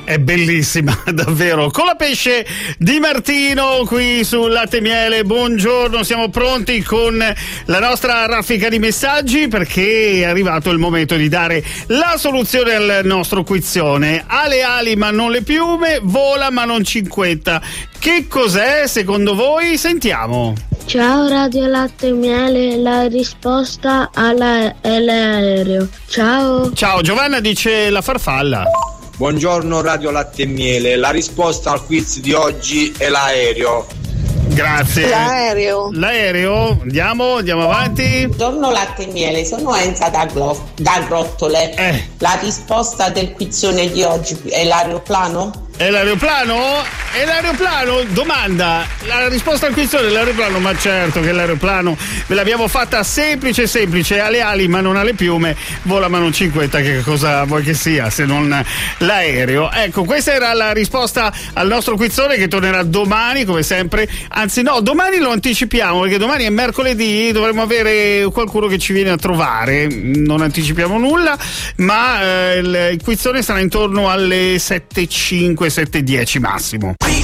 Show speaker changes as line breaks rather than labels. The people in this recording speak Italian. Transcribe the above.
È bellissima, davvero. Con la pesce di Martino qui sul Latte e Miele. Buongiorno, siamo pronti con la nostra raffica di messaggi perché è arrivato il momento di dare la soluzione al nostro quizzone. Ha le ali ma non le piume, vola ma non cinquetta. Che cos'è secondo voi? Sentiamo.
Ciao Radio Latte e Miele, la risposta è l'aereo. Ciao.
Ciao, Giovanna dice la farfalla.
Buongiorno Radio Latte e Miele, la risposta al quiz di oggi è l'aereo.
Grazie.
L'aereo.
Andiamo avanti.
Buongiorno Latte e Miele, sono Enza da Grottole. La risposta del quizzone di oggi è l'aeroplano?
È l'aeroplano? È l'aeroplano? Domanda. La risposta al quiz è l'aeroplano, ma certo che l'aeroplano ve l'abbiamo fatta semplice. Ha le ali ma non ha le piume, vola ma non cinquetta, che cosa vuoi che sia se non l'aereo? Ecco, questa era la risposta al nostro quizzone che tornerà domani come sempre. Anzi no, domani lo anticipiamo perché domani è mercoledì, dovremo avere qualcuno che ci viene a trovare. Non anticipiamo nulla, ma il quizzone sarà intorno alle 7:05, 7:10 massimo.